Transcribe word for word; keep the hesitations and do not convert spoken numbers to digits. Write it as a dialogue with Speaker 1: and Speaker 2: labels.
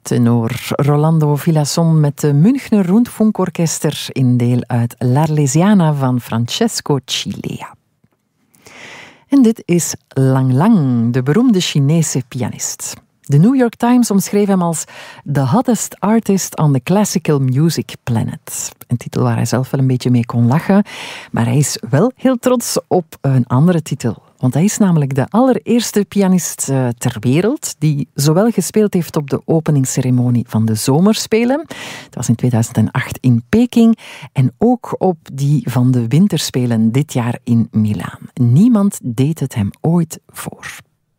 Speaker 1: Tenor Rolando Villazon met de Münchner Rundfunkorchester in deel uit L'Arlesiana van Francesco Cilea. En dit is Lang Lang, de beroemde Chinese pianist. De New York Times omschreef hem als the hottest artist on the classical music planet. Een titel waar hij zelf wel een beetje mee kon lachen, maar hij is wel heel trots op een andere titel. Want hij is namelijk de allereerste pianist uh, ter wereld die zowel gespeeld heeft op de openingsceremonie van de Zomerspelen, dat was in tweeduizend acht in Peking, en ook op die van de Winterspelen dit jaar in Milaan. Niemand deed het hem ooit voor.